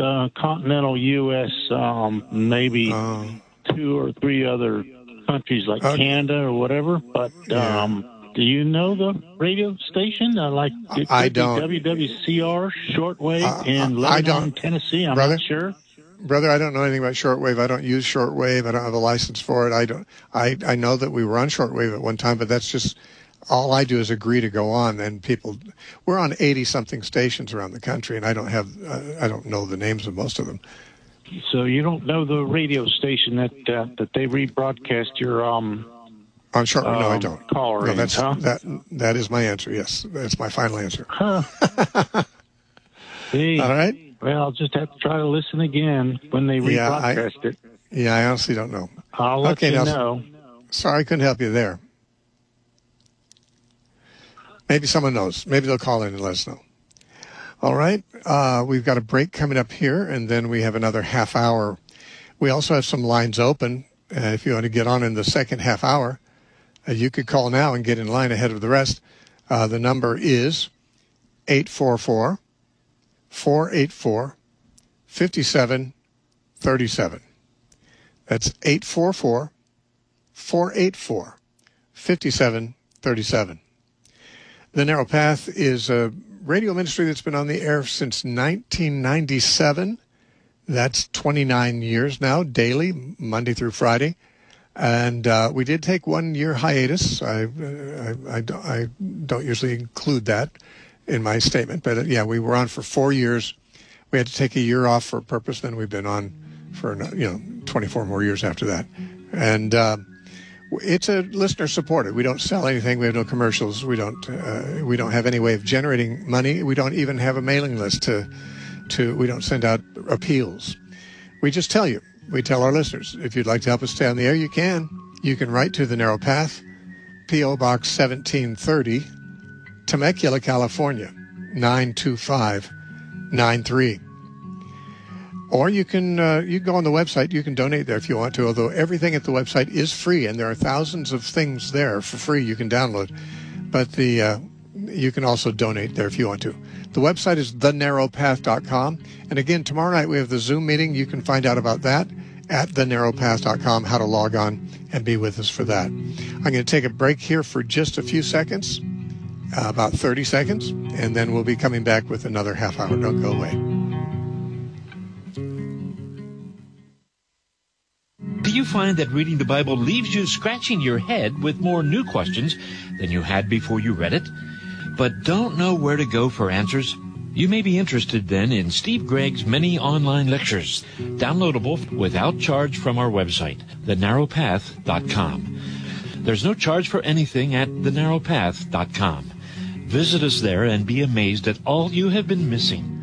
continental U.S., maybe 2 or 3 other countries like Canada or whatever. But do you know the radio station? I don't. WWCR shortwave in Lebanon, Tennessee. I'm not sure. Brother, I don't know anything about shortwave. I don't use shortwave. I don't have a license for it. I know that we were on shortwave at one time, but that's just all I do is agree to go on. And we're on 80-something stations around the country, and I don't know the names of most of them. So you don't know the radio station that they rebroadcast your on shortwave? No, I don't. Call ratings, that is my answer. Yes, that's my final answer. See, all right. Well, I'll just have to try to listen again when they rebroadcast it. Yeah, I honestly don't know. I'll let you know. Sorry I couldn't help you there. Maybe someone knows. Maybe they'll call in and let us know. All right. We've got a break coming up here, and then we have another half hour. We also have some lines open. If you want to get on in the second half hour, you could call now and get in line ahead of the rest. The number is 844-484-5737. That's 844-484-5737. The Narrow Path is a radio ministry that's been on the air since 1997. That's 29 years now, daily, Monday through Friday. And we did take 1 year hiatus. I don't usually include that in my statement, but we were on for 4 years. We had to take a year off for a purpose. Then we've been on for 24 more years after that, and it's a listener supported. We don't sell anything. We have no commercials. We don't have any way of generating money. We don't even have a mailing list we don't send out appeals. We just tell you. We tell our listeners, if you'd like to help us stay on the air, you can. You can write to The Narrow Path, P.O. Box 1730, Temecula, California, 92593. Or you can go on the website. You can donate there if you want to, although everything at the website is free, and there are thousands of things there for free you can download. But you can also donate there if you want to. The website is thenarrowpath.com. And again, tomorrow night we have the Zoom meeting. You can find out about that at thenarrowpath.com, how to log on and be with us for that. I'm going to take a break here for just a few seconds, about 30 seconds, and then we'll be coming back with another half hour. Don't go away. Do you find that reading the Bible leaves you scratching your head with more new questions than you had before you read it, but don't know where to go for answers? You may be interested then in Steve Gregg's many online lectures, downloadable without charge from our website, thenarrowpath.com. There's no charge for anything at thenarrowpath.com. Visit us there and be amazed at all you have been missing.